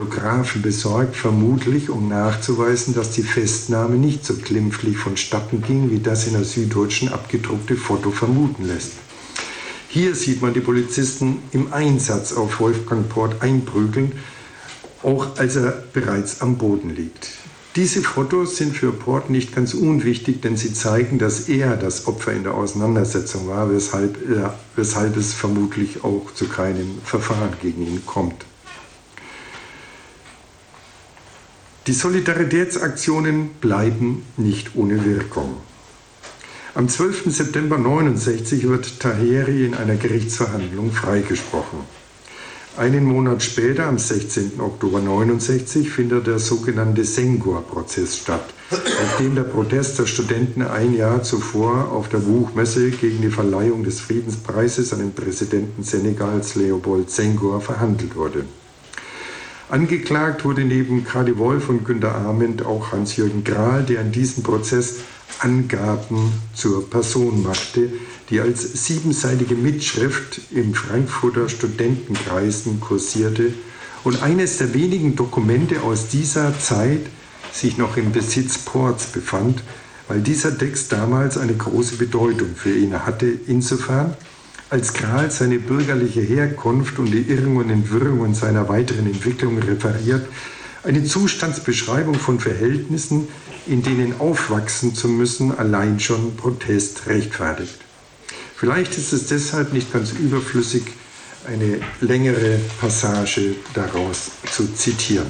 Fotografen besorgt, vermutlich um nachzuweisen, dass die Festnahme nicht so glimpflich vonstatten ging, wie das in der Süddeutschen abgedruckte Foto vermuten lässt. Hier sieht man die Polizisten im Einsatz auf Wolfgang Port einprügeln, auch als er bereits am Boden liegt. Diese Fotos sind für Port nicht ganz unwichtig, denn sie zeigen, dass er das Opfer in der Auseinandersetzung war, weshalb es vermutlich auch zu keinem Verfahren gegen ihn kommt. Die Solidaritätsaktionen bleiben nicht ohne Wirkung. Am 12. September 1969 wird Taheri in einer Gerichtsverhandlung freigesprochen. Einen Monat später, am 16. Oktober 1969, findet der sogenannte Senghor-Prozess statt, auf dem der Protest der Studenten ein Jahr zuvor auf der Buchmesse gegen die Verleihung des Friedenspreises an den Präsidenten Senegals Leopold Senghor verhandelt wurde. Angeklagt wurde neben Kadi Wolf und Günter Arment auch Hans-Jürgen Grahl, der in diesem Prozess Angaben zur Person machte, die als 7-seitige Mitschrift in Frankfurter Studentenkreisen kursierte und eines der wenigen Dokumente aus dieser Zeit sich noch im Besitz Ports befand, weil dieser Text damals eine große Bedeutung für ihn hatte, insofern, als Grahl seine bürgerliche Herkunft und die Irrungen und Wirrungen seiner weiteren Entwicklung referiert, eine Zustandsbeschreibung von Verhältnissen, in denen aufwachsen zu müssen, allein schon Protest rechtfertigt. Vielleicht ist es deshalb nicht ganz überflüssig, eine längere Passage daraus zu zitieren.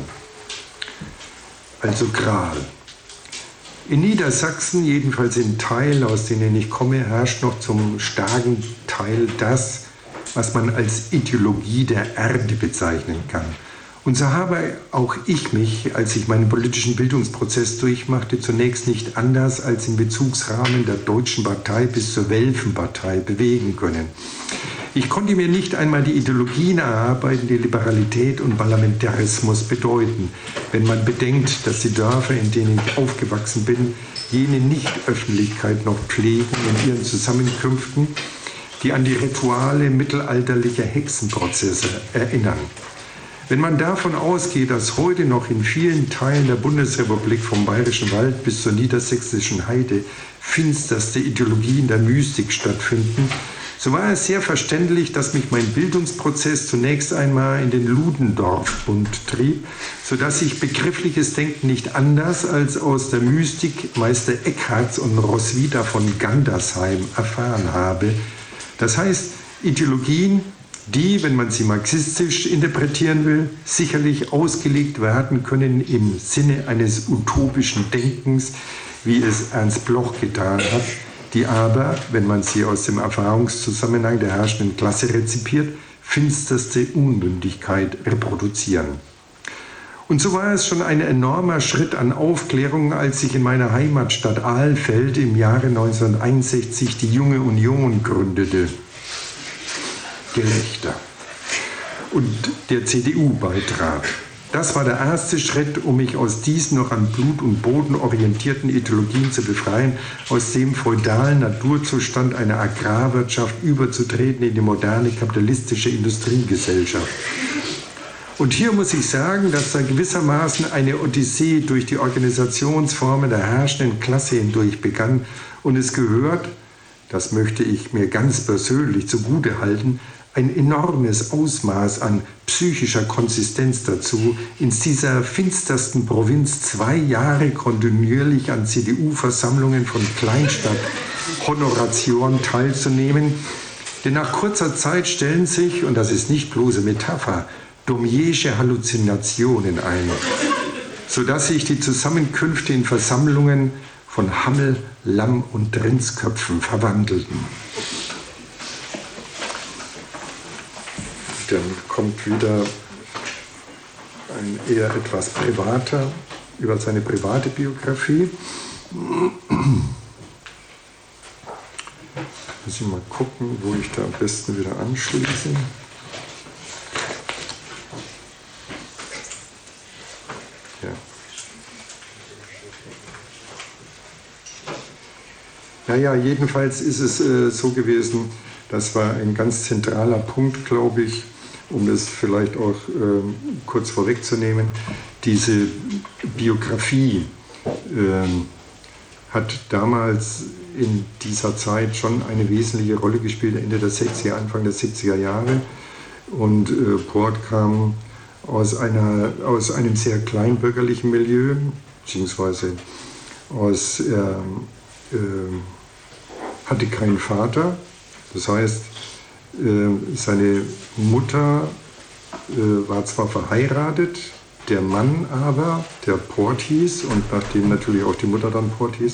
Also Grahl. In Niedersachsen, jedenfalls in Teilen, aus denen ich komme, herrscht noch zum starken Teil das, was man als Ideologie der Erde bezeichnen kann. Und so habe auch ich mich, als ich meinen politischen Bildungsprozess durchmachte, zunächst nicht anders als im Bezugsrahmen der Deutschen Partei bis zur Welfenpartei bewegen können. Ich konnte mir nicht einmal die Ideologien erarbeiten, die Liberalität und Parlamentarismus bedeuten, wenn man bedenkt, dass die Dörfer, in denen ich aufgewachsen bin, jene Nicht-Öffentlichkeit noch pflegen in ihren Zusammenkünften, die an die Rituale mittelalterlicher Hexenprozesse erinnern. Wenn man davon ausgeht, dass heute noch in vielen Teilen der Bundesrepublik vom Bayerischen Wald bis zur niedersächsischen Heide finsterste Ideologien der Mystik stattfinden, so war es sehr verständlich, dass mich mein Bildungsprozess zunächst einmal in den Ludendorff-Bund trieb, sodass ich begriffliches Denken nicht anders als aus der Mystik Meister Eckharts und Roswitha von Gandersheim erfahren habe. Das heißt, Ideologien, die, wenn man sie marxistisch interpretieren will, sicherlich ausgelegt werden können im Sinne eines utopischen Denkens, wie es Ernst Bloch getan hat, die aber, wenn man sie aus dem Erfahrungszusammenhang der herrschenden Klasse rezipiert, finsterste Unmündigkeit reproduzieren. Und so war es schon ein enormer Schritt an Aufklärung, als sich in meiner Heimatstadt Alfeld im Jahre 1961 die Junge Union gründete. Gelächter. Und der CDU beitrat. Das war der erste Schritt, um mich aus diesen noch an Blut und Boden orientierten Ideologien zu befreien, aus dem feudalen Naturzustand einer Agrarwirtschaft überzutreten in die moderne kapitalistische Industriegesellschaft. Und hier muss ich sagen, dass da gewissermaßen eine Odyssee durch die Organisationsformen der herrschenden Klasse hindurch begann und es gehört, das möchte ich mir ganz persönlich zugute halten, ein enormes Ausmaß an psychischer Konsistenz dazu, in dieser finstersten Provinz 2 Jahre kontinuierlich an CDU-Versammlungen von Kleinstadt-Honoratioren teilzunehmen. Denn nach kurzer Zeit stellen sich, und das ist nicht bloße Metapher, Domiersche Halluzinationen ein, sodass sich die Zusammenkünfte in Versammlungen von Hammel, Lamm und Rindsköpfen verwandelten. Dann kommt wieder ein eher etwas privater, über seine private Biografie. Muss ich mal gucken, wo ich da am besten wieder anschließe. Ja. Naja, jedenfalls ist es so gewesen, das war ein ganz zentraler Punkt, glaube ich, um das vielleicht auch kurz vorwegzunehmen, diese Biografie hat damals in dieser Zeit schon eine wesentliche Rolle gespielt, Ende der 60er, Anfang der 70er Jahre. Und Port kam aus einem sehr kleinbürgerlichen Milieu, beziehungsweise hatte keinen Vater. Das heißt, seine Mutter war zwar verheiratet, der Mann aber, der Port hieß, und nachdem natürlich auch die Mutter dann Port hieß,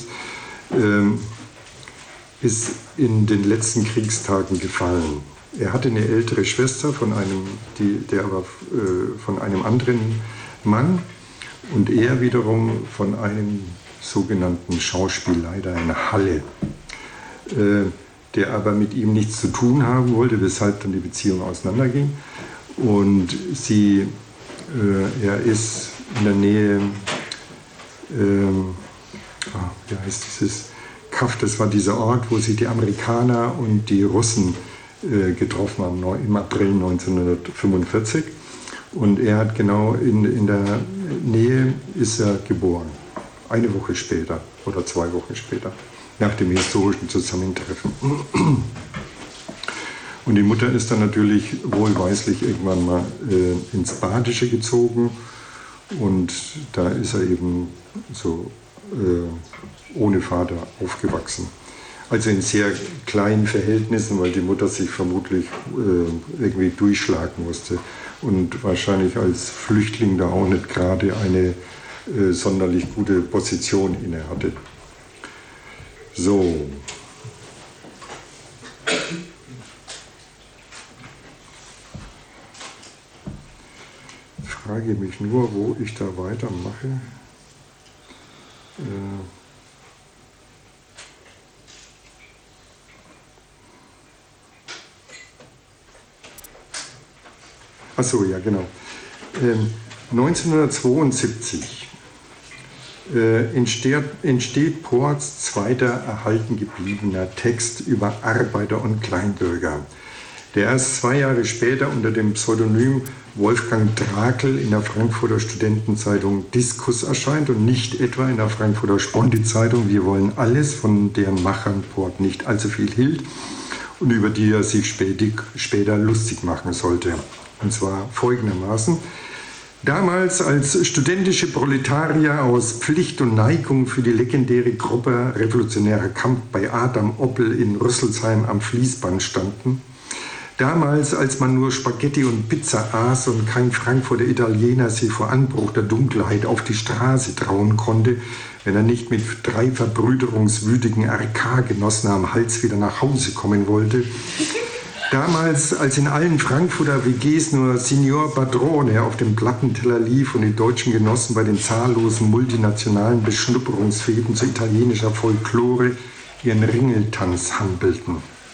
ist in den letzten Kriegstagen gefallen. Er hatte eine ältere Schwester von einem anderen Mann und er wiederum von einem sogenannten Schauspielleiter in Halle, der aber mit ihm nichts zu tun haben wollte, weshalb dann die Beziehung auseinanderging. Und er ist in der Nähe, wie heißt dieses Kaff, das war dieser Ort, wo sich die Amerikaner und die Russen getroffen haben, im April 1945. Und er hat genau in der Nähe ist er geboren. Eine Woche später oder 2 Wochen später, nach dem historischen Zusammentreffen. Und die Mutter ist dann natürlich wohlweislich irgendwann mal ins Badische gezogen und da ist er eben so ohne Vater aufgewachsen. Also in sehr kleinen Verhältnissen, weil die Mutter sich vermutlich irgendwie durchschlagen musste und wahrscheinlich als Flüchtling da auch nicht gerade eine sonderlich gute Position inne hatte. So. Ich frage mich nur, wo ich da weitermache. Ach so, ja, genau. 1972 entsteht Ports zweiter erhalten gebliebener Text über Arbeiter und Kleinbürger, der erst 2 Jahre später unter dem Pseudonym Wolfgang Drakel in der Frankfurter Studentenzeitung Diskus erscheint und nicht etwa in der Frankfurter Sponti-Zeitung Wir wollen alles, von deren Machern Port nicht allzu viel hielt und über die er sich später lustig machen sollte. Und zwar folgendermaßen: Damals als studentische Proletarier aus Pflicht und Neigung für die legendäre Gruppe Revolutionärer Kampf bei Adam Oppel in Rüsselsheim am Fließband standen, damals als man nur Spaghetti und Pizza aß und kein Frankfurter Italiener sich vor Anbruch der Dunkelheit auf die Straße trauen konnte, wenn er nicht mit 3 verbrüderungswütigen RK-Genossen am Hals wieder nach Hause kommen wollte, damals, als in allen Frankfurter WGs nur Signor Padrone auf dem Plattenteller lief und die deutschen Genossen bei den zahllosen multinationalen Beschnupperungsfäden zu italienischer Folklore ihren Ringeltanz handelten.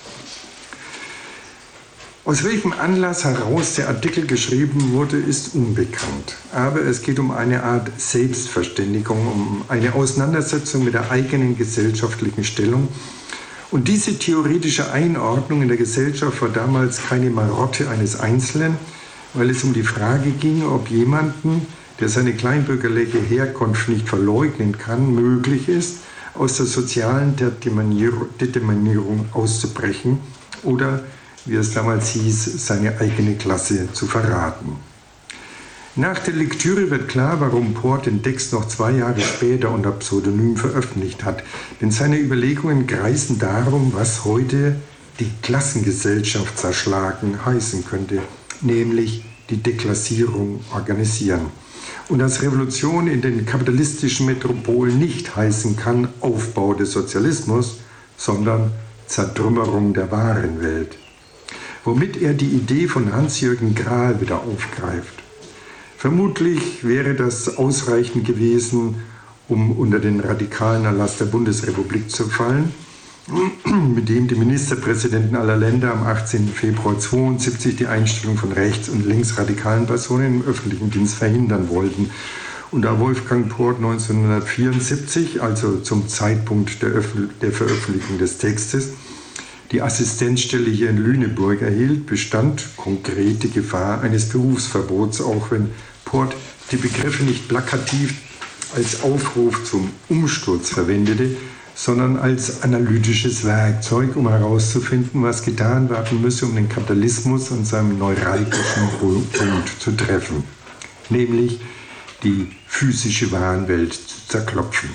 Aus welchem Anlass heraus der Artikel geschrieben wurde, ist unbekannt. Aber es geht um eine Art Selbstverständigung, um eine Auseinandersetzung mit der eigenen gesellschaftlichen Stellung. Und diese theoretische Einordnung in der Gesellschaft war damals keine Marotte eines Einzelnen, weil es um die Frage ging, ob jemanden, der seine kleinbürgerliche Herkunft nicht verleugnen kann, möglich ist, aus der sozialen Determinierung auszubrechen oder, wie es damals hieß, seine eigene Klasse zu verraten. Nach der Lektüre wird klar, warum Port den Text noch 2 Jahre später unter Pseudonym veröffentlicht hat. Denn seine Überlegungen kreisen darum, was heute die Klassengesellschaft zerschlagen heißen könnte, nämlich die Deklassierung organisieren. Und dass Revolution in den kapitalistischen Metropolen nicht heißen kann Aufbau des Sozialismus, sondern Zertrümmerung der wahren Welt. Womit er die Idee von Hans-Jürgen Krahl wieder aufgreift. Vermutlich wäre das ausreichend gewesen, um unter den radikalen Erlass der Bundesrepublik zu fallen, mit dem die Ministerpräsidenten aller Länder am 18. Februar 1972 die Einstellung von rechts- und linksradikalen Personen im öffentlichen Dienst verhindern wollten. Und da Wolfgang Port 1974, also zum Zeitpunkt der Veröffentlichung des Textes, die Assistenzstelle hier in Lüneburg erhielt, bestand konkrete Gefahr eines Berufsverbots, auch wenn Port die Begriffe nicht plakativ als Aufruf zum Umsturz verwendete, sondern als analytisches Werkzeug, um herauszufinden, was getan werden müsse, um den Kapitalismus an seinem neuralgischen Punkt zu treffen, nämlich die physische Warenwelt zu zerklopfen.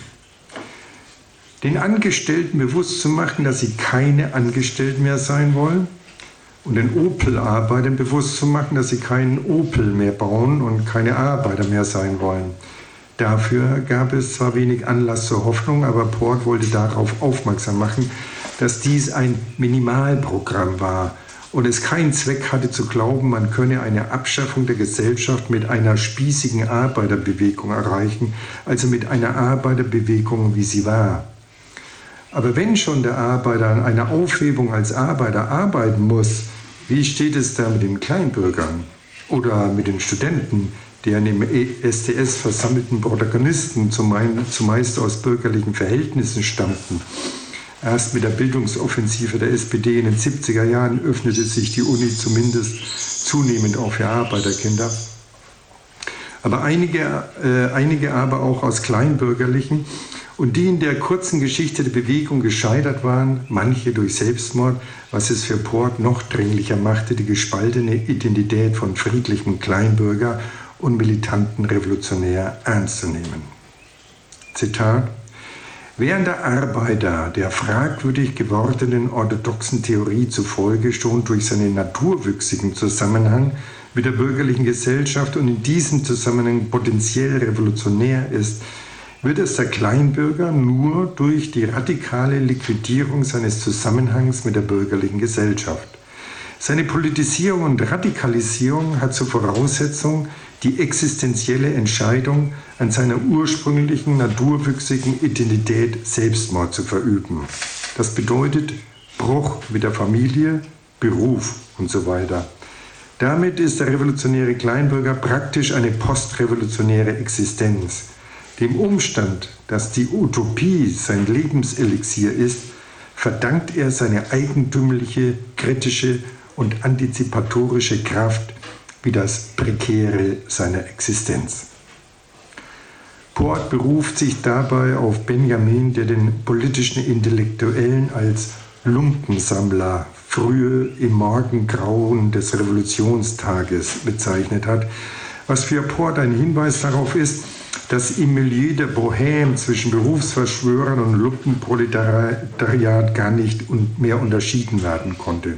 Den Angestellten bewusst zu machen, dass sie keine Angestellten mehr sein wollen, und den Opel-Arbeitern bewusst zu machen, dass sie keinen Opel mehr bauen und keine Arbeiter mehr sein wollen. Dafür gab es zwar wenig Anlass zur Hoffnung, aber Port wollte darauf aufmerksam machen, dass dies ein Minimalprogramm war und es keinen Zweck hatte zu glauben, man könne eine Abschaffung der Gesellschaft mit einer spießigen Arbeiterbewegung erreichen, also mit einer Arbeiterbewegung, wie sie war. Aber wenn schon der Arbeiter an einer Aufhebung als Arbeiter arbeiten muss, wie steht es da mit den Kleinbürgern oder mit den Studenten, deren im StS versammelten Protagonisten zumeist aus bürgerlichen Verhältnissen stammten? Erst mit der Bildungsoffensive der SPD in den 70er Jahren öffnete sich die Uni zumindest zunehmend auch für Arbeiterkinder. Aber einige aber auch aus kleinbürgerlichen und die in der kurzen Geschichte der Bewegung gescheitert waren, manche durch Selbstmord, was es für Port noch dringlicher machte, die gespaltene Identität von friedlichem Kleinbürger und militanten Revolutionär ernst zu nehmen. Zitat: Während der Arbeiter der fragwürdig gewordenen orthodoxen Theorie zufolge schon durch seinen naturwüchsigen Zusammenhang mit der bürgerlichen Gesellschaft und in diesem Zusammenhang potenziell revolutionär ist, wird es der Kleinbürger nur durch die radikale Liquidierung seines Zusammenhangs mit der bürgerlichen Gesellschaft. Seine Politisierung und Radikalisierung hat zur Voraussetzung die existenzielle Entscheidung, an seiner ursprünglichen naturwüchsigen Identität Selbstmord zu verüben. Das bedeutet Bruch mit der Familie, Beruf und so weiter. Damit ist der revolutionäre Kleinbürger praktisch eine postrevolutionäre Existenz. Dem Umstand, dass die Utopie sein Lebenselixier ist, verdankt er seine eigentümliche, kritische und antizipatorische Kraft wie das Prekäre seiner Existenz. Port beruft sich dabei auf Benjamin, der den politischen Intellektuellen als Lumpensammler frühe im Morgengrauen des Revolutionstages bezeichnet hat, was für Port ein Hinweis darauf ist, dass im Milieu der Bohème zwischen Berufsverschwörern und Lumpenproletariat gar nicht mehr unterschieden werden konnte.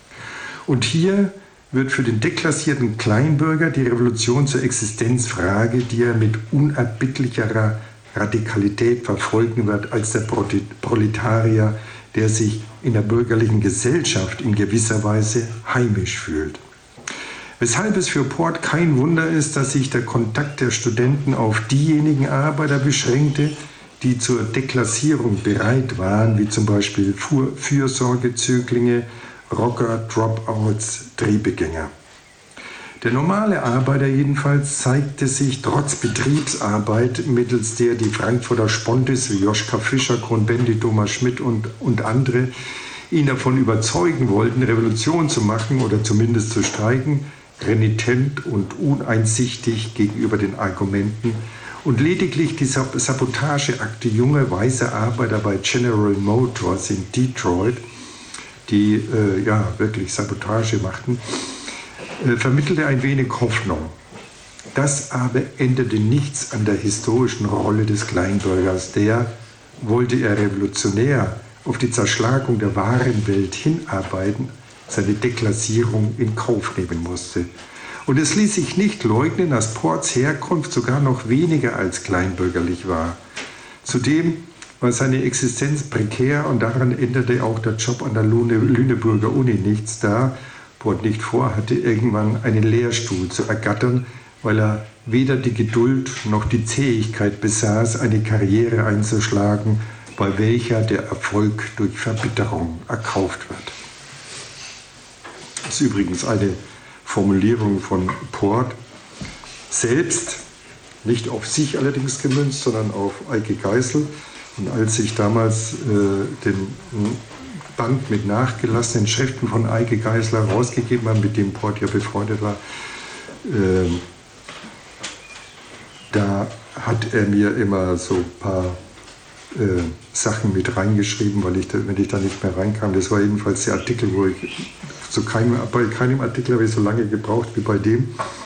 Und hier wird für den deklassierten Kleinbürger die Revolution zur Existenzfrage, die er mit unerbittlicherer Radikalität verfolgen wird als der Proletarier, der sich in der bürgerlichen Gesellschaft in gewisser Weise heimisch fühlt. Weshalb es für Port kein Wunder ist, dass sich der Kontakt der Studenten auf diejenigen Arbeiter beschränkte, die zur Deklassierung bereit waren, wie zum Beispiel Fürsorgezöglinge, Rocker, Dropouts, Drehbegänger. Der normale Arbeiter jedenfalls zeigte sich trotz Betriebsarbeit, mittels der die Frankfurter Spontis wie Joschka Fischer, Cohn-Bendit, Thomas Schmidt und andere ihn davon überzeugen wollten, Revolution zu machen oder zumindest zu streiken, renitent und uneinsichtig gegenüber den Argumenten und lediglich die Sabotageakte junger weißer Arbeiter bei General Motors in Detroit, die wirklich Sabotage machten, vermittelte ein wenig Hoffnung. Das aber änderte nichts an der historischen Rolle des Kleinbürgers, der, wollte er revolutionär auf die Zerschlagung der wahren Welt hinarbeiten, seine Deklassierung in Kauf nehmen musste. Und es ließ sich nicht leugnen, dass Ports Herkunft sogar noch weniger als kleinbürgerlich war. Zudem war seine Existenz prekär und daran änderte auch der Job an der Lüneburger Uni nichts, da Port nicht vorhatte, irgendwann einen Lehrstuhl zu ergattern, weil er weder die Geduld noch die Zähigkeit besaß, eine Karriere einzuschlagen, bei welcher der Erfolg durch Verbitterung erkauft wird. Das ist übrigens eine Formulierung von Port selbst, nicht auf sich allerdings gemünzt, sondern auf Eike Geisel. Und als ich damals den Band mit nachgelassenen Schriften von Eike Geisler rausgegeben hat, mit dem Port ja befreundet war, da hat er mir immer so ein paar Sachen mit reingeschrieben, weil wenn ich da nicht mehr reinkam, das war jedenfalls der Artikel, wo ich bei keinem Artikel habe ich so lange gebraucht wie bei dem,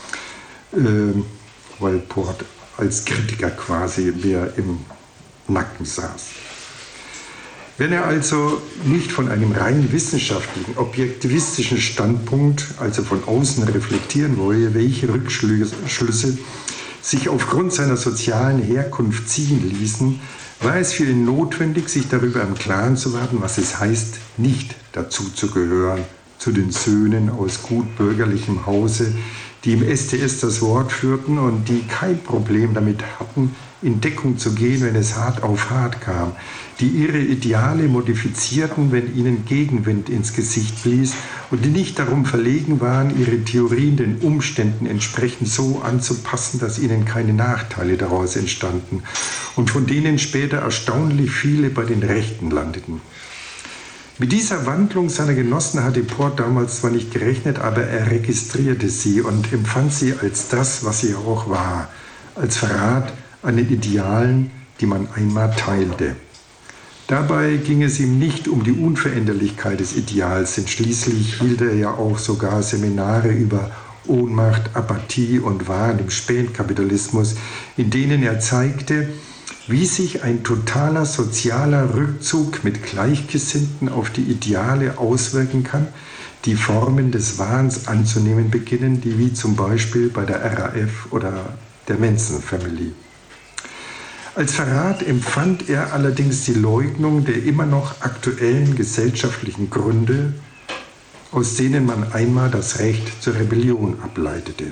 weil Port als Kritiker quasi mir im Nacken saß. Wenn er also nicht von einem rein wissenschaftlichen, objektivistischen Standpunkt, also von außen reflektieren wolle, welche Rückschlüsse sich aufgrund seiner sozialen Herkunft ziehen ließen, war es für ihn notwendig, sich darüber im Klaren zu werden, was es heißt, nicht dazu zu gehören, zu den Söhnen aus gut bürgerlichem Hause, die im StS das Wort führten und die kein Problem damit hatten, in Deckung zu gehen, wenn es hart auf hart kam, die ihre Ideale modifizierten, wenn ihnen Gegenwind ins Gesicht blies und die nicht darum verlegen waren, ihre Theorien den Umständen entsprechend so anzupassen, dass ihnen keine Nachteile daraus entstanden und von denen später erstaunlich viele bei den Rechten landeten. Mit dieser Wandlung seiner Genossen hatte Port damals zwar nicht gerechnet, aber er registrierte sie und empfand sie als das, was sie auch war, als Verrat an den Idealen, die man einmal teilte. Dabei ging es ihm nicht um die Unveränderlichkeit des Ideals, denn schließlich hielt er ja auch sogar Seminare über Ohnmacht, Apathie und Wahn im Spätkapitalismus, in denen er zeigte, wie sich ein totaler sozialer Rückzug mit Gleichgesinnten auf die Ideale auswirken kann, die Formen des Wahns anzunehmen beginnen, die wie zum Beispiel bei der RAF oder der Manson Family. Als Verrat empfand er allerdings die Leugnung der immer noch aktuellen gesellschaftlichen Gründe, aus denen man einmal das Recht zur Rebellion ableitete.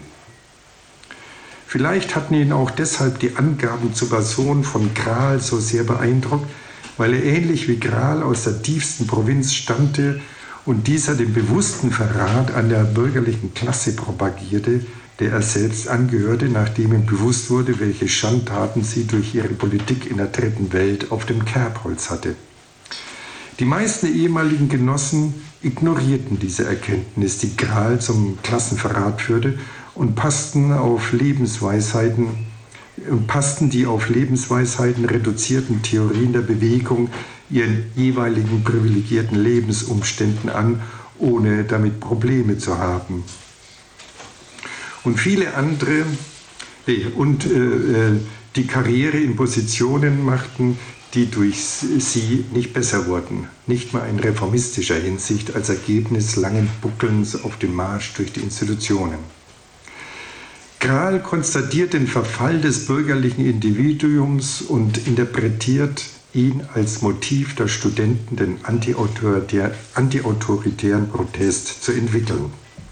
Vielleicht hatten ihn auch deshalb die Angaben zur Person von Krahl so sehr beeindruckt, weil er ähnlich wie Krahl aus der tiefsten Provinz stammte und dieser den bewussten Verrat an der bürgerlichen Klasse propagierte, der er selbst angehörte, nachdem ihm bewusst wurde, welche Schandtaten sie durch ihre Politik in der dritten Welt auf dem Kerbholz hatte. Die meisten ehemaligen Genossen ignorierten diese Erkenntnis, die Krahl zum Klassenverrat führte, und passten die auf Lebensweisheiten reduzierten Theorien der Bewegung ihren jeweiligen privilegierten Lebensumständen an, ohne damit Probleme zu haben. Und viele andere, die Karriere in Positionen machten, die durch sie nicht besser wurden, nicht mal in reformistischer Hinsicht als Ergebnis langen Buckelns auf dem Marsch durch die Institutionen. Krahl konstatiert den Verfall des bürgerlichen Individuums und interpretiert ihn als Motiv der Studenten, den antiautoritären Protest zu entwickeln.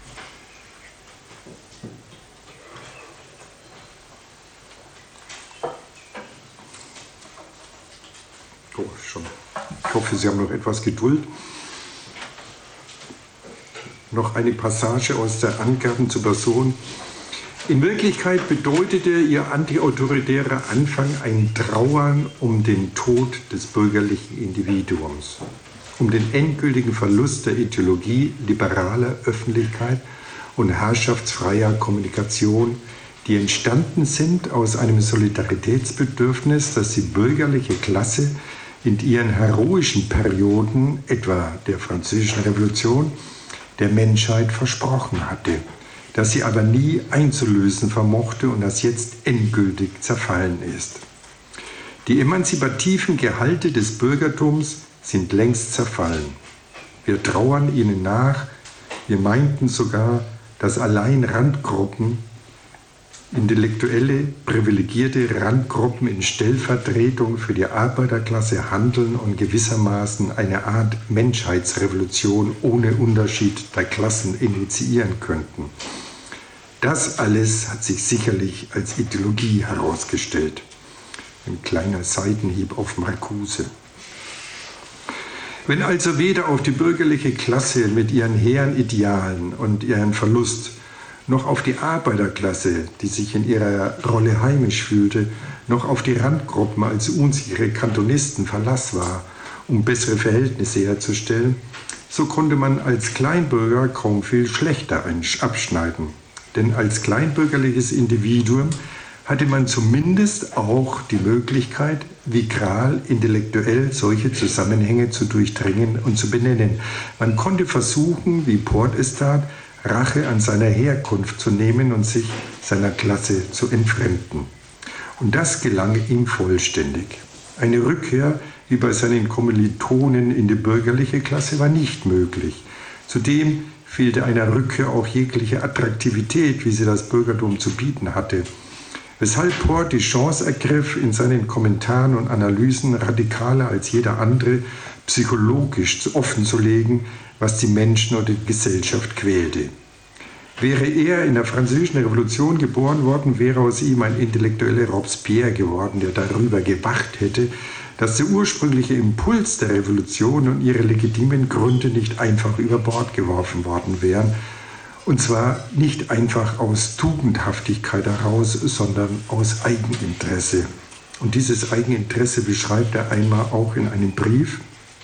Oh, schon. Ich hoffe, Sie haben noch etwas Geduld. Noch eine Passage aus der Angaben zur Person. In Wirklichkeit bedeutete ihr antiautoritärer Anfang ein Trauern um den Tod des bürgerlichen Individuums, um den endgültigen Verlust der Ideologie liberaler Öffentlichkeit und herrschaftsfreier Kommunikation, die entstanden sind aus einem Solidaritätsbedürfnis, das die bürgerliche Klasse in ihren heroischen Perioden, etwa der Französischen Revolution, der Menschheit versprochen hatte, das sie aber nie einzulösen vermochte und das jetzt endgültig zerfallen ist. Die emanzipativen Gehalte des Bürgertums sind längst zerfallen. Wir trauern ihnen nach, wir meinten sogar, dass allein Randgruppen, intellektuelle, privilegierte Randgruppen in Stellvertretung für die Arbeiterklasse handeln und gewissermaßen eine Art Menschheitsrevolution ohne Unterschied der Klassen initiieren könnten. Das alles hat sich sicherlich als Ideologie herausgestellt. Ein kleiner Seitenhieb auf Marcuse. Wenn also weder auf die bürgerliche Klasse mit ihren hehren Idealen und ihren Verlust, noch auf die Arbeiterklasse, die sich in ihrer Rolle heimisch fühlte, noch auf die Randgruppen als unsichere Kantonisten Verlass war um bessere Verhältnisse herzustellen, so konnte man als Kleinbürger kaum viel schlechter abschneiden. Denn als kleinbürgerliches Individuum hatte man zumindest auch die Möglichkeit, vigral intellektuell solche Zusammenhänge zu durchdringen und zu benennen. Man konnte versuchen, wie Port es tat, Rache an seiner Herkunft zu nehmen und sich seiner Klasse zu entfremden. Und das gelang ihm vollständig. Eine Rückkehr wie bei seinen Kommilitonen in die bürgerliche Klasse war nicht möglich. Zudem fehlte einer Rückkehr auch jegliche Attraktivität, wie sie das Bürgertum zu bieten hatte. Weshalb Port die Chance ergriff, in seinen Kommentaren und Analysen radikaler als jeder andere psychologisch offenzulegen, was die Menschen oder die Gesellschaft quälte. Wäre er in der Französischen Revolution geboren worden, wäre aus ihm ein intellektueller Robespierre geworden, der darüber gewacht hätte, dass der ursprüngliche Impuls der Revolution und ihre legitimen Gründe nicht einfach über Bord geworfen worden wären, und zwar nicht einfach aus Tugendhaftigkeit heraus, sondern aus Eigeninteresse. Und dieses Eigeninteresse beschreibt er einmal auch in einem Brief.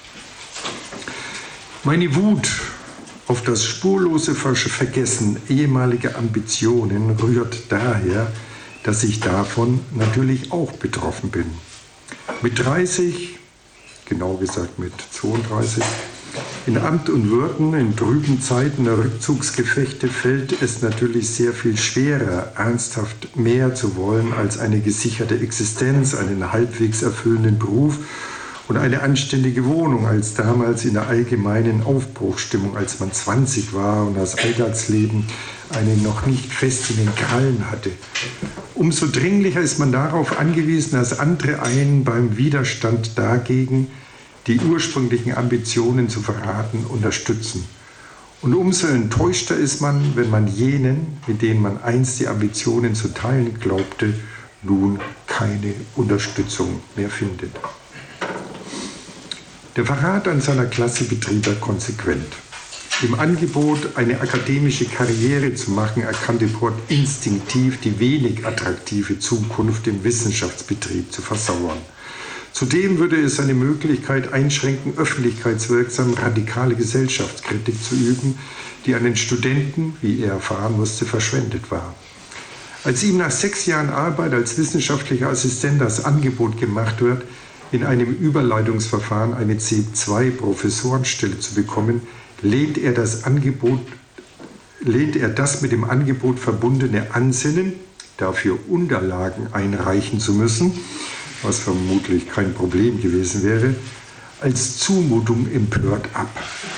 Meine Wut auf das spurlose Vergessen ehemaliger Ambitionen rührt daher, dass ich davon natürlich auch betroffen bin. Mit 30, genau gesagt mit 32, in Amt und Würden, in trüben Zeiten der Rückzugsgefechte fällt es natürlich sehr viel schwerer, ernsthaft mehr zu wollen als eine gesicherte Existenz, einen halbwegs erfüllenden Beruf und eine anständige Wohnung als damals in der allgemeinen Aufbruchsstimmung, als man 20 war und das Alltagsleben einen noch nicht fest in den Krallen hatte. Umso dringlicher ist man darauf angewiesen, dass andere einen beim Widerstand dagegen die ursprünglichen Ambitionen zu verraten, unterstützen. Und umso enttäuschter ist man, wenn man jenen, mit denen man einst die Ambitionen zu teilen glaubte, nun keine Unterstützung mehr findet. Der Verrat an seiner Klasse betrieb er konsequent. Im Angebot, eine akademische Karriere zu machen, erkannte Port instinktiv die wenig attraktive Zukunft im Wissenschaftsbetrieb zu versauern. Zudem würde es seine Möglichkeit einschränken, öffentlichkeitswirksam radikale Gesellschaftskritik zu üben, die an den Studenten, wie er erfahren musste, verschwendet war. Als ihm nach 6 Jahren Arbeit als wissenschaftlicher Assistent das Angebot gemacht wird, in einem Überleitungsverfahren eine C2-Professorenstelle zu bekommen, lehnt er das mit dem Angebot verbundene Ansinnen, dafür Unterlagen einreichen zu müssen, was vermutlich kein Problem gewesen wäre, als Zumutung empört ab.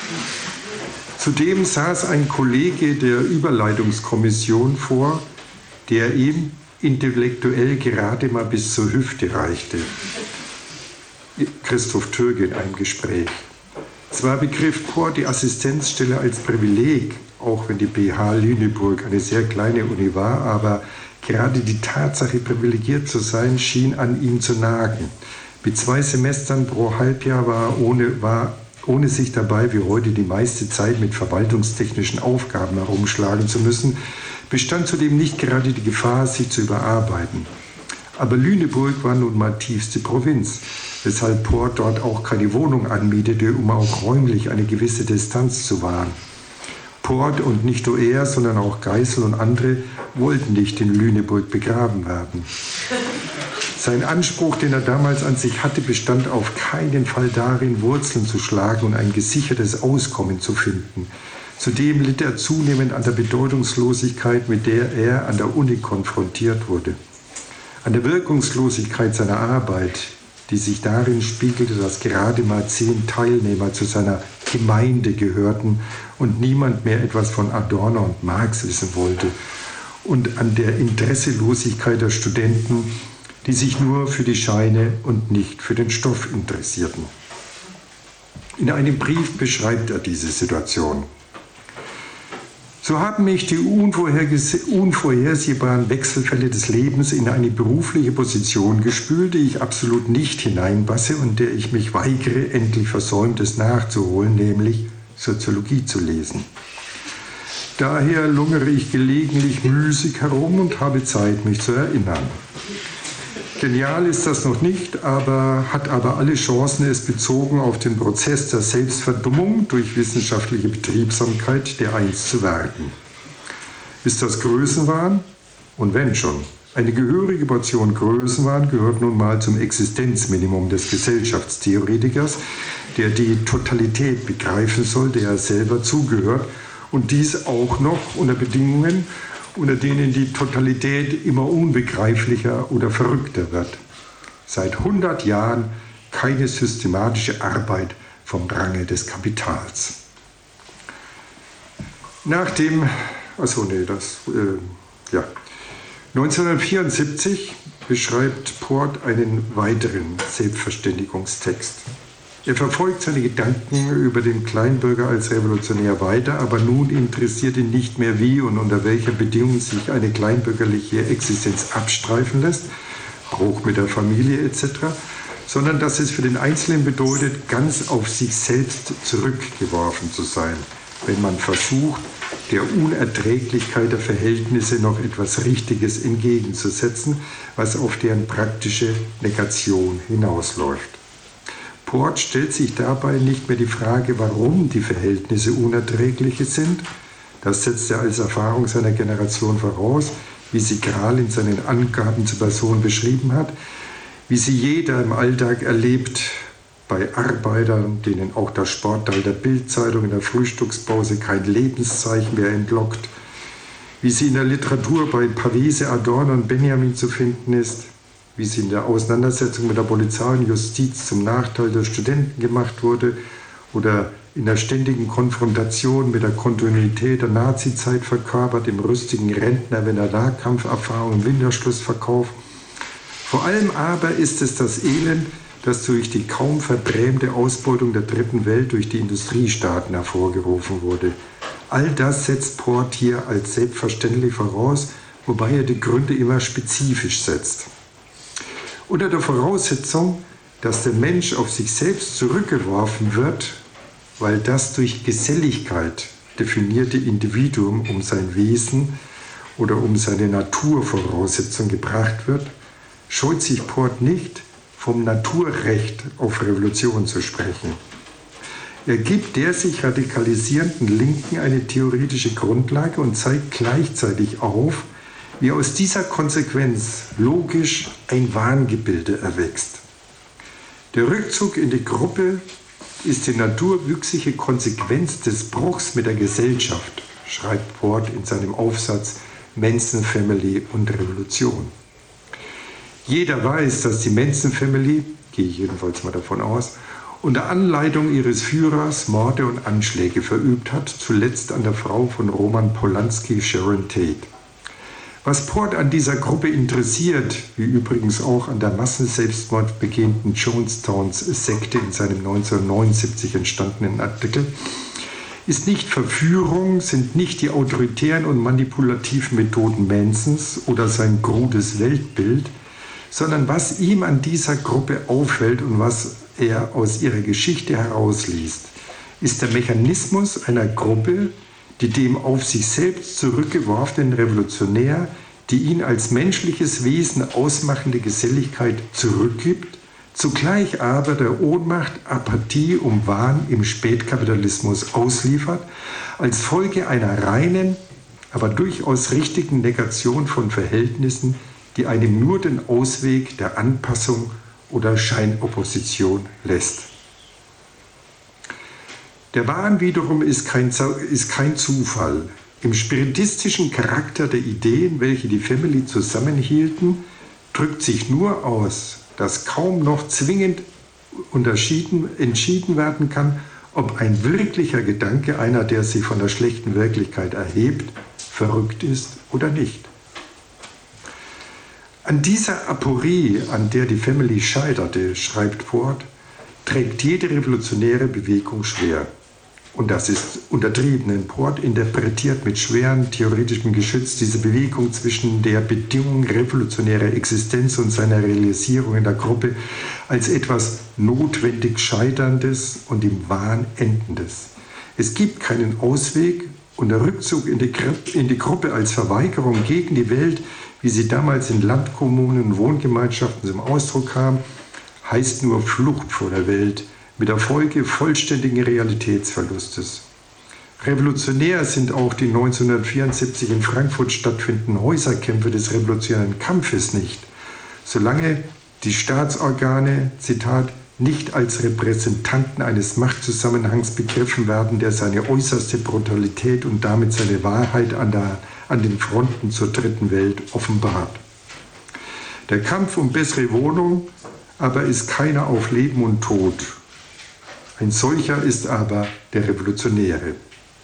Zudem saß ein Kollege der Überleitungskommission vor, der ihm intellektuell gerade mal bis zur Hüfte reichte. Christoph Türge in einem Gespräch. Zwar begriff Port die Assistenzstelle als Privileg, auch wenn die PH Lüneburg eine sehr kleine Uni war, aber gerade die Tatsache, privilegiert zu sein, schien an ihm zu nagen. Mit 2 Semestern pro Halbjahr war ohne sich dabei wie heute die meiste Zeit mit verwaltungstechnischen Aufgaben herumschlagen zu müssen, bestand zudem nicht gerade die Gefahr, sich zu überarbeiten. Aber Lüneburg war nun mal tiefste Provinz, weshalb Port dort auch keine Wohnung anmietete, um auch räumlich eine gewisse Distanz zu wahren. Port und nicht nur er, sondern auch Geisel und andere wollten nicht in Lüneburg begraben werden. Sein Anspruch, den er damals an sich hatte, bestand auf keinen Fall darin, Wurzeln zu schlagen und ein gesichertes Auskommen zu finden. Zudem litt er zunehmend an der Bedeutungslosigkeit, mit der er an der Uni konfrontiert wurde. An der Wirkungslosigkeit seiner Arbeit, die sich darin spiegelte, dass gerade mal 10 Teilnehmer zu seiner Gemeinde gehörten und niemand mehr etwas von Adorno und Marx wissen wollte, und an der Interesselosigkeit der Studenten, die sich nur für die Scheine und nicht für den Stoff interessierten. In einem Brief beschreibt er diese Situation. So haben mich die unvorhersehbaren Wechselfälle des Lebens in eine berufliche Position gespült, die ich absolut nicht hineinpasse und der ich mich weigere, endlich Versäumtes nachzuholen, nämlich Soziologie zu lesen. Daher lungere ich gelegentlich müßig herum und habe Zeit, mich zu erinnern. Genial ist das noch nicht, hat aber alle Chancen, es bezogen auf den Prozess der Selbstverdummung durch wissenschaftliche Betriebsamkeit der Eins zu werden. Ist das Größenwahn? Und wenn schon. Eine gehörige Portion Größenwahn gehört nun mal zum Existenzminimum des Gesellschaftstheoretikers, der die Totalität begreifen soll, der er selber zugehört, und dies auch noch unter Bedingungen, unter denen die Totalität immer unbegreiflicher oder verrückter wird. Seit 100 Jahren keine systematische Arbeit vom Range des Kapitals. Nach dem, 1974 beschreibt Port einen weiteren Selbstverständigungstext. Er verfolgt seine Gedanken über den Kleinbürger als Revolutionär weiter, aber nun interessiert ihn nicht mehr, wie und unter welcher Bedingung sich eine kleinbürgerliche Existenz abstreifen lässt, Bruch mit der Familie etc., sondern dass es für den Einzelnen bedeutet, ganz auf sich selbst zurückgeworfen zu sein, wenn man versucht, der Unerträglichkeit der Verhältnisse noch etwas Richtiges entgegenzusetzen, was auf deren praktische Negation hinausläuft. Port stellt sich dabei nicht mehr die Frage, warum die Verhältnisse unerträgliche sind. Das setzt er als Erfahrung seiner Generation voraus, wie sie Kral in seinen Angaben zur Person beschrieben hat, wie sie jeder im Alltag erlebt, bei Arbeitern, denen auch das Sportteil der Bild-Zeitung in der Frühstückspause kein Lebenszeichen mehr entlockt, wie sie in der Literatur bei Pavese, Adorno und Benjamin zu finden ist, wie sie in der Auseinandersetzung mit der Polizei und Justiz zum Nachteil der Studenten gemacht wurde oder in der ständigen Konfrontation mit der Kontinuität der Nazizeit verkörpert, im rüstigen Rentner, wenn er Nahkampferfahrung im Winterschluss verkauft. Vor allem aber ist es das Elend, das durch die kaum verbrämte Ausbeutung der Dritten Welt durch die Industriestaaten hervorgerufen wurde. All das setzt Port hier als selbstverständlich voraus, wobei er die Gründe immer spezifisch setzt. Unter der Voraussetzung, dass der Mensch auf sich selbst zurückgeworfen wird, weil das durch Geselligkeit definierte Individuum um sein Wesen oder um seine Naturvoraussetzung gebracht wird, scheut sich Port nicht, vom Naturrecht auf Revolution zu sprechen. Er gibt der sich radikalisierenden Linken eine theoretische Grundlage und zeigt gleichzeitig auf, wie aus dieser Konsequenz logisch ein Wahngebilde erwächst. Der Rückzug in die Gruppe ist die naturwüchsige Konsequenz des Bruchs mit der Gesellschaft, schreibt Port in seinem Aufsatz Manson Family und Revolution. Jeder weiß, dass die Manson Family, gehe ich jedenfalls mal davon aus, unter Anleitung ihres Führers Morde und Anschläge verübt hat, zuletzt an der Frau von Roman Polanski, Sharon Tate. Was Port an dieser Gruppe interessiert, wie übrigens auch an der Massenselbstmord begehenden Jonestown-Sekte in seinem 1979 entstandenen Artikel, ist nicht Verführung, sind nicht die autoritären und manipulativen Methoden Mansons oder sein krudes Weltbild, sondern was ihm an dieser Gruppe auffällt und was er aus ihrer Geschichte herausliest, ist der Mechanismus einer Gruppe, die dem auf sich selbst zurückgeworfenen Revolutionär die ihn als menschliches Wesen ausmachende Geselligkeit zurückgibt, zugleich aber der Ohnmacht, Apathie und Wahn im Spätkapitalismus ausliefert, als Folge einer reinen, aber durchaus richtigen Negation von Verhältnissen, die einem nur den Ausweg der Anpassung oder Scheinopposition lässt. Der Wahn wiederum ist kein Zufall. Im spiritistischen Charakter der Ideen, welche die Family zusammenhielten, drückt sich nur aus, dass kaum noch zwingend entschieden werden kann, ob ein wirklicher Gedanke, einer, der sich von der schlechten Wirklichkeit erhebt, verrückt ist oder nicht. An dieser Aporie, an der die Family scheiterte, schreibt Port, trägt jede revolutionäre Bewegung schwer. Und das ist untertrieben, denn Port interpretiert mit schwerem theoretischem Geschütz diese Bewegung zwischen der Bedingung revolutionärer Existenz und seiner Realisierung in der Gruppe als etwas notwendig Scheiterndes und im Wahn Endendes. Es gibt keinen Ausweg und der Rückzug in die Gruppe als Verweigerung gegen die Welt wie sie damals in Landkommunen und Wohngemeinschaften zum Ausdruck kam, heißt nur Flucht vor der Welt mit der Folge vollständigen Realitätsverlustes. Revolutionär sind auch die 1974 in Frankfurt stattfindenden Häuserkämpfe des revolutionären Kampfes nicht, solange die Staatsorgane, Zitat, nicht als Repräsentanten eines Machtzusammenhangs begriffen werden, der seine äußerste Brutalität und damit seine Wahrheit an den Fronten zur dritten Welt offenbart. Der Kampf um bessere Wohnung aber ist keiner auf Leben und Tod. Ein solcher ist aber der Revolutionäre.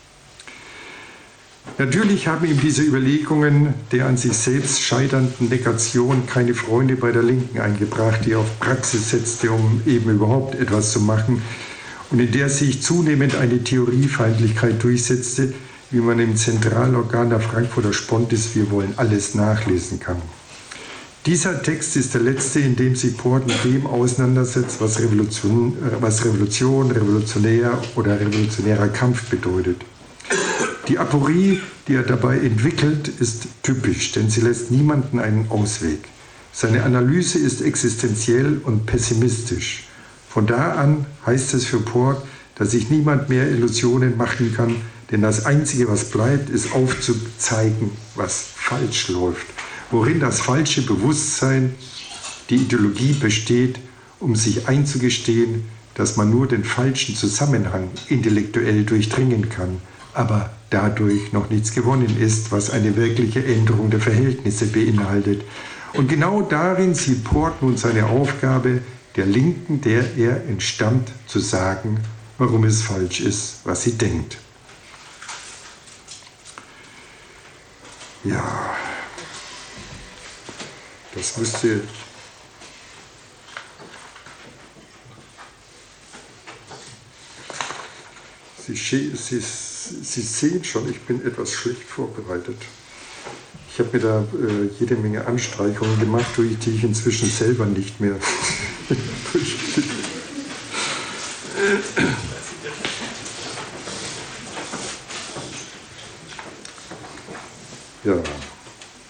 Natürlich haben ihm diese Überlegungen der an sich selbst scheiternden Negation keine Freunde bei der Linken eingebracht, die auf Praxis setzte, um eben überhaupt etwas zu machen und in der sich zunehmend eine Theoriefeindlichkeit durchsetzte, wie man im Zentralorgan der Frankfurter Spontis Wir wollen alles nachlesen kann. Dieser Text ist der letzte, in dem sich Port mit dem auseinandersetzt, was Revolution, revolutionär oder revolutionärer Kampf bedeutet. Die Aporie, die er dabei entwickelt, ist typisch, denn sie lässt niemanden einen Ausweg. Seine Analyse ist existenziell und pessimistisch. Von da an heißt es für Port, dass sich niemand mehr Illusionen machen kann, denn das Einzige, was bleibt, ist aufzuzeigen, was falsch läuft, worin das falsche Bewusstsein, die Ideologie besteht, um sich einzugestehen, dass man nur den falschen Zusammenhang intellektuell durchdringen kann, aber dadurch noch nichts gewonnen ist, was eine wirkliche Änderung der Verhältnisse beinhaltet. Und genau darin sieht Port nun seine Aufgabe, der Linken, der er entstammt, zu sagen, warum es falsch ist, was sie denkt. Ja, das müsste... Sie sehen schon, ich bin etwas schlecht vorbereitet. Ich habe mir da jede Menge Anstreichungen gemacht, durch die ich inzwischen selber nicht mehr durchkriege. Ja.